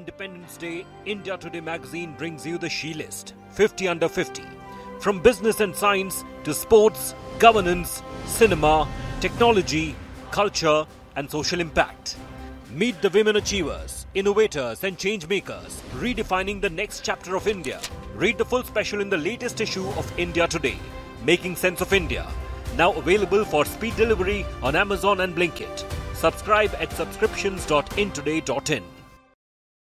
Independence Day, India Today magazine brings you the She List 50 under 50. From business and science to sports, governance, cinema, technology, culture, and social impact. Meet the women achievers, innovators, and change makers, redefining the next chapter of India. Read the full special in the latest issue of India Today, Making Sense of India. Now available for speed delivery on Amazon and Blinkit. Subscribe at subscriptions.intoday.in.